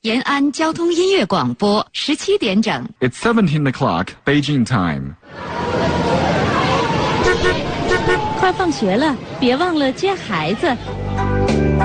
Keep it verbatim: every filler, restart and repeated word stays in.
延安交通音乐广播，十七点整。 It's seventeen o'clock, Beijing time. 快放学了，别忘了接孩子。